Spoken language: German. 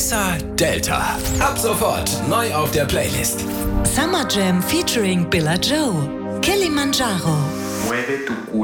Essa Delta. Ab sofort neu auf der Playlist. Summer Jam featuring Billa Joe. Kilimanjaro. Mueve tu culo.